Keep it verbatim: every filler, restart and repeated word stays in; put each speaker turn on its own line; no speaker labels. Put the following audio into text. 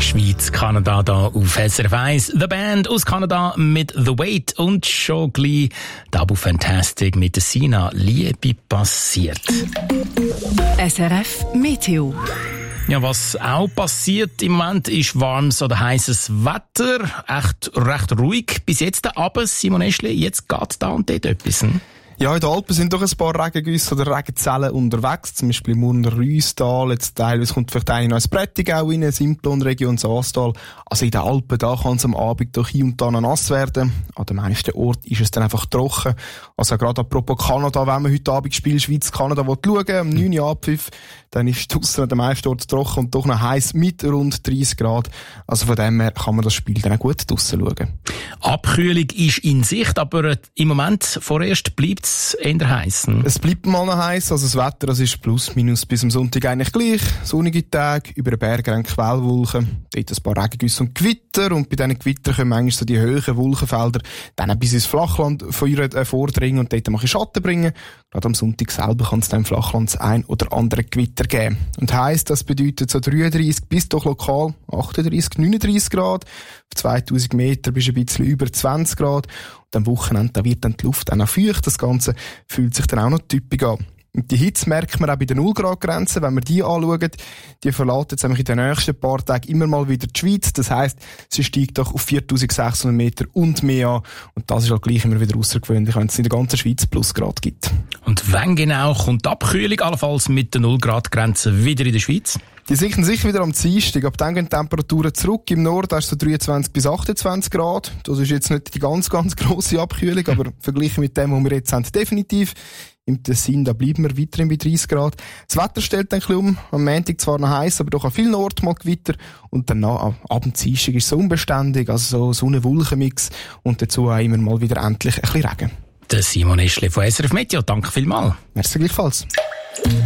Schweiz, Kanada da auf S R F eins. The Band aus Kanada mit The Wait und schon gleich Double Fantastic mit der Sina. Liebe passiert.
S R F Meteo.
Ja, was auch passiert im Moment ist warmes oder heißes Wetter. Echt recht ruhig bis jetzt. Aber Simon Eschli, jetzt geht da und dort etwas. Hm?
Ja, in den Alpen sind doch ein paar Regengüsse oder Regenzellen unterwegs. Zum Beispiel im Murner Rüstal. Jetzt teilweise kommt vielleicht eine noch ins Prättigau rein, Simplon-Region, Saastal. Also in den Alpen, da kann es am Abend doch hier und da noch nass werden. An den meisten Orten ist es dann einfach trocken. Also gerade apropos Kanada, wenn man heute Abend Spiel Schweiz-Kanada schauen will, am neun Uhr Abpfiff, dann ist draussen an den meisten Orten trocken und doch noch heiß mit rund dreißig Grad. Also von dem her kann man das Spiel dann auch gut draussen schauen.
Abkühlung ist in Sicht, aber im Moment vorerst bleibt es eher heiß.
Es bleibt mal noch heiß, also das Wetter, das ist plus minus bis am Sonntag eigentlich gleich. Sonnige Tage, über den Bergen Quellwolken, dort ein paar Regengüsse und Gewitter, und bei diesen Gewittern können manchmal so die hohen Wolkenfelder dann bis ins Flachland äh, vordringen und dort ein Schatten bringen. Gerade am Sonntag selber kann es dann im Flachland das ein oder andere Gewitter geben. Und heisst, das bedeutet so dreiunddreißig bis doch lokal achtunddreißig, neununddreißig Grad. Auf zweitausend Meter bist du ein bisschen über zwanzig Grad. Und am Wochenende da wird dann die Luft auch noch feucht. Das Ganze fühlt sich dann auch noch typisch an. Und die Hitze merkt man auch bei den null Grad Grenzen, wenn wir die anschauen. Die verlässt jetzt nämlich in den nächsten paar Tagen immer mal wieder die Schweiz. Das heisst, sie steigt doch auf viertausendsechshundert Meter und mehr an. Und das ist halt gleich immer wieder außergewöhnlich, wenn es in der ganzen Schweiz Plusgrad gibt.
Und wann genau kommt die Abkühlung, allenfalls mit der null Grad Grenze, wieder in der Schweiz?
Die sinken sicher wieder am Dienstag. Ab dann gehen die Temperaturen zurück. Im Norden hast du so dreiundzwanzig bis achtundzwanzig Grad. Das ist jetzt nicht die ganz, ganz grosse Abkühlung, aber verglichen mit dem, was wir jetzt haben, definitiv. Im Tessin, da bleiben wir weiterhin bei dreißig Grad. Das Wetter stellt ein bisschen um. Am Montag zwar noch heiß, aber doch an vielen Orten mal Gewitter. Und danach, ab dem Dienstag ist es so unbeständig, also so Sonne-Wolken-Mix. Und dazu auch immer mal wieder endlich ein bisschen Regen.
Der Simon Eschli von S R F Meteo, danke vielmals.
Merci gleichfalls.